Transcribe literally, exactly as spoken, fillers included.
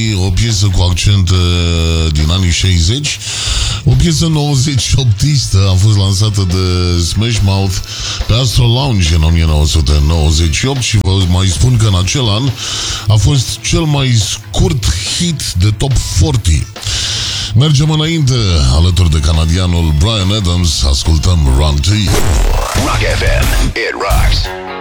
o piesă cu accent uh, din anii șaizeci, o piesă nouăzeci și opt-istă, a fost lansată de Smash Mouth pe Astro Lounge în o mie nouă sute nouăzeci și opt și vă mai spun că în acel an a fost cel mai scurt hit de top patruzeci. Mergem înainte, alături de canadianul Bryan Adams, ascultăm Run To You. Rock F M, it rocks.